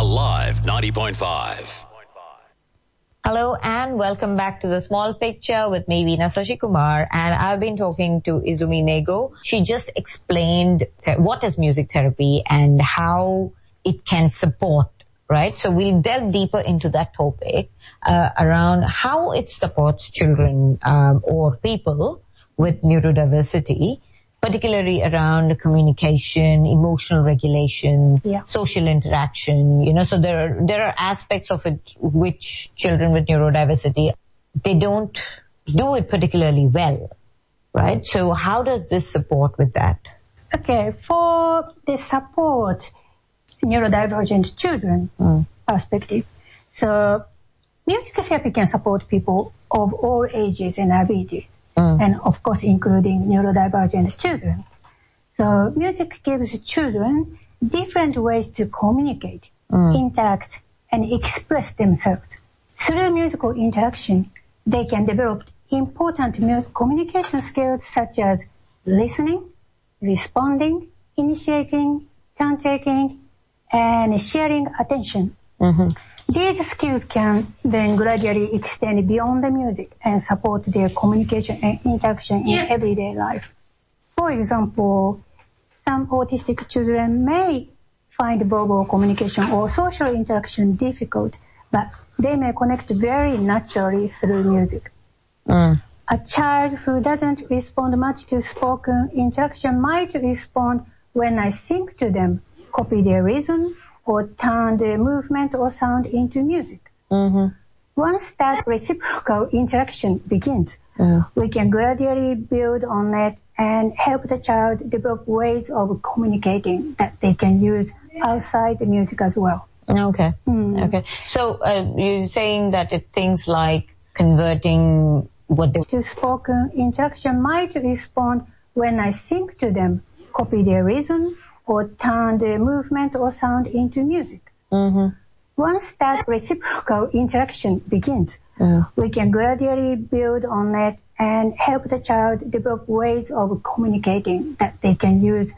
Alive 90.5. Hello and welcome back to The Small Picture with me, Veena Sasikumar, and I've been talking to Izumi Nego. She just explained what is music therapy and how it can support, right? So we'll delve deeper into that topic around how it supports children or people with neurodiversity, particularly around communication, emotional regulation, social interaction, so there are aspects of it which children with neurodiversity, they don't do it particularly well, right? So how does this support with that? Okay, for the support neurodivergent children perspective, so music therapy can support people of all ages and abilities. And of course, including neurodivergent children. So music gives children different ways to communicate, interact, and express themselves. Through musical interaction, they can develop important communication skills such as listening, responding, initiating, turn-taking, and sharing attention. These skills can then gradually extend beyond the music and support their communication and interaction in everyday life. For example, some autistic children may find verbal communication or social interaction difficult, but they may connect very naturally through music. A child who doesn't respond much to spoken interaction might respond when I sing to them, copy their rhythm, or turn the movement or sound into music. Once that reciprocal interaction begins, we can gradually build on it and help the child develop ways of communicating that they can use outside the music as well. Okay. Okay. So you're saying that things like converting what they to spoken interaction might respond when I sing to them, copy their rhythm, or turn the movement or sound into music. Once that reciprocal interaction begins, we can gradually build on it and help the child develop ways of communicating that they can use